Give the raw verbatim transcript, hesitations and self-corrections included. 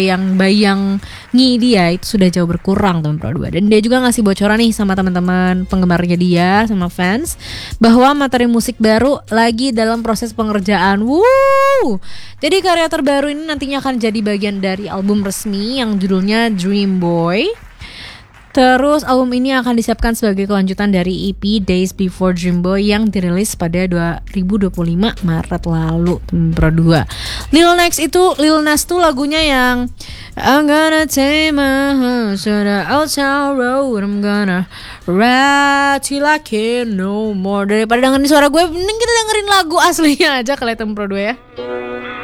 yang bayangi dia itu sudah jauh berkurang teman Pro dua. Dan dia juga ngasih bocoran nih sama teman-teman penggemarnya dia, sama fans, bahwa materi musik baru lagi dalam proses pengerjaan. Wuh. Jadi karya terbaru ini nantinya akan jadi bagian dari album resmi yang judulnya Dream Boy. Terus album ini akan disiapkan sebagai kelanjutan dari E P Days Before Dream Boy yang dirilis pada dua ribu dua puluh lima Maret lalu, Pro dua. Lil Nas itu Lil Nas tuh lagunya yang I'm gonna take my horse to the old town road, I'm gonna ride till I can't no more. Daripada dengerin suara gue, mending kita dengerin lagu aslinya aja kalian Pro dua ya.